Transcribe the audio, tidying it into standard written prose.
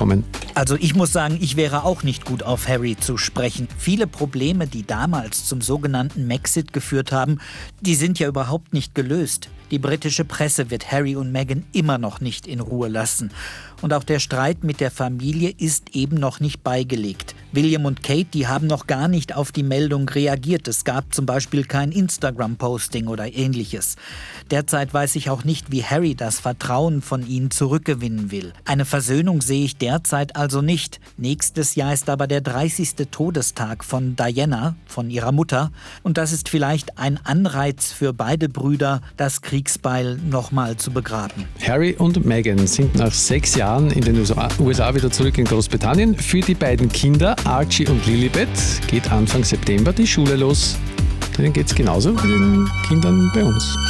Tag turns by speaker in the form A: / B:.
A: bekommen.
B: Also ich muss sagen, ich wäre auch nicht gut auf Harry zu sprechen. Viele Probleme, die damals zum sogenannten Maxit geführt haben, die sind ja überhaupt nicht gelöst. Die britische Presse wird Harry und Meghan immer noch nicht in Ruhe lassen. Und auch der Streit mit der Familie ist eben noch nicht beigelegt. William und Kate, die haben noch gar nicht auf die Meldung reagiert. Es gab zum Beispiel kein Instagram-Posting oder ähnliches. Derzeit weiß ich auch nicht, wie Harry das Vertrauen von ihnen zurückgewinnen will. Eine Versöhnung sehe ich derzeit also nicht. Nächstes Jahr ist aber der 30. Todestag von Diana, von ihrer Mutter. Und das ist vielleicht ein Anreiz für beide Brüder, das Kriegsbeil nochmal zu begraben.
A: Harry und Meghan sind nach 6 Jahren in den USA wieder zurück in Großbritannien. Für die beiden Kinder, Archie und Lilibet, geht Anfang September die Schule los. Denen geht es genauso wie den Kindern bei uns.